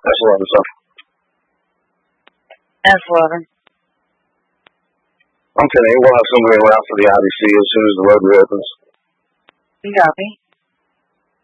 That's 11, sir. That's 11. I'm 10-8. We'll have somebody around for the IBC as soon as the road reopens. You copy.